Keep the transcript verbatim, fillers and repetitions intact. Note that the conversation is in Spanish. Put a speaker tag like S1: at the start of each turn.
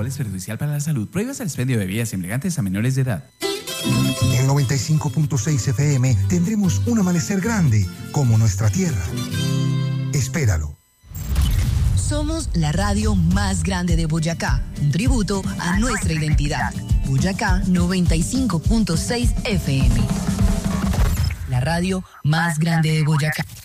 S1: alcohol es perjudicial para la salud. Prohíbas el expendio de bebidas embriagantes a menores de edad.
S2: En noventa y cinco punto seis F M tendremos un amanecer grande, como nuestra tierra. Espéralo.
S3: Somos la radio más grande de Boyacá, un tributo a nuestra identidad. Boyacá noventa y cinco punto seis F M. La radio más grande de Boyacá.